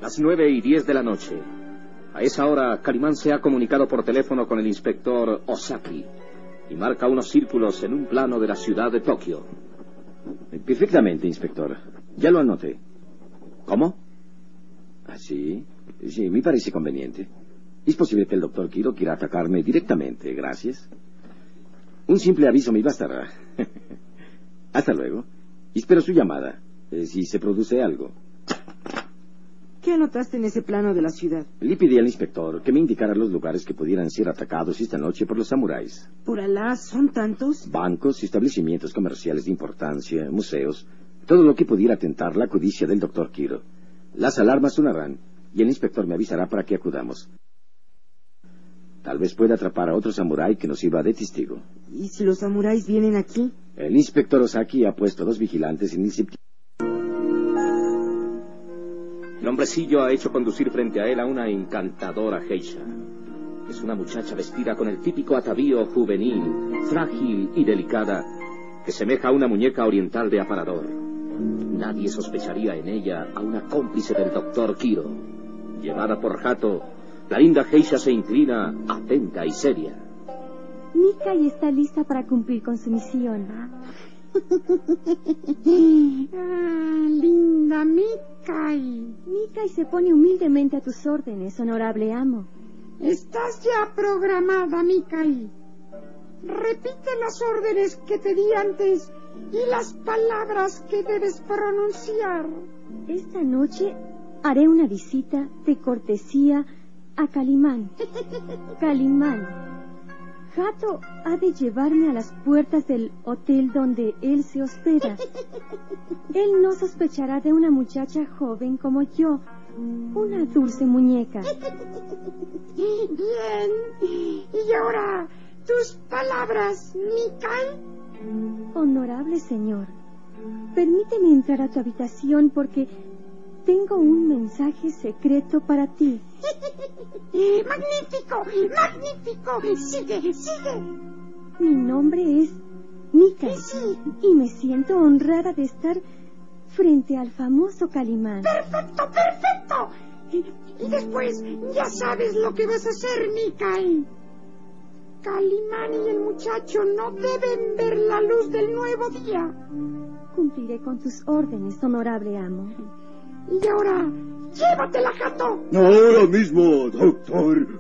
Las 9:10 de la noche. A esa hora, Calimán se ha comunicado por teléfono con el inspector Osaki y marca unos círculos en un plano de la ciudad de Tokio. Perfectamente, inspector. Ya lo anoté. ¿Cómo? Ah, sí, me parece conveniente. Es posible que el doctor Kiro quiera atacarme directamente, gracias. Un simple aviso me bastará. Hasta luego. Espero su llamada, si se produce algo. ¿Qué anotaste en ese plano de la ciudad? Le pedí al inspector que me indicara los lugares que pudieran ser atacados esta noche por los samuráis. Por Alá, ¿son tantos? Bancos, establecimientos comerciales de importancia, museos, todo lo que pudiera atentar la codicia del doctor Kiro. Las alarmas sonarán y el inspector me avisará para que acudamos. Tal vez pueda atrapar a otro samurái que nos sirva de testigo. ¿Y si los samuráis vienen aquí? El inspector Osaki ha puesto 2 vigilantes en el sitio. El hombrecillo ha hecho conducir frente a él a una encantadora geisha. Es una muchacha vestida con el típico atavío juvenil, frágil y delicada, que semeja a una muñeca oriental de aparador. Nadie sospecharía en ella a una cómplice del doctor Kiro. Llevada por Hato, la linda geisha se inclina, atenta y seria. Mikai está lista para cumplir con su misión. Linda Mikai. Mikai se pone humildemente a tus órdenes, honorable amo. Estás ya programada, Mikai. Repite las órdenes que te di antes y las palabras que debes pronunciar. Esta noche haré una visita de cortesía a Calimán. Calimán, Hato ha de llevarme a las puertas del hotel donde él se hospeda. Él no sospechará de una muchacha joven como yo, una dulce muñeca. Bien. Y ahora, tus palabras, Mikai. Honorable señor, permíteme entrar a tu habitación porque tengo un mensaje secreto para ti. ¡Magnífico! ¡Magnífico! ¡Sigue! ¡Sigue! Mi nombre es Mikai Sí. y me siento honrada de estar frente al famoso Calimán. ¡Perfecto! ¡Perfecto! Y después ya sabes lo que vas a hacer, Mikai. Calimán y el muchacho no deben ver la luz del nuevo día. Cumpliré con tus órdenes, honorable amo. Y ahora, llévatela, Hato. Ahora mismo, doctor.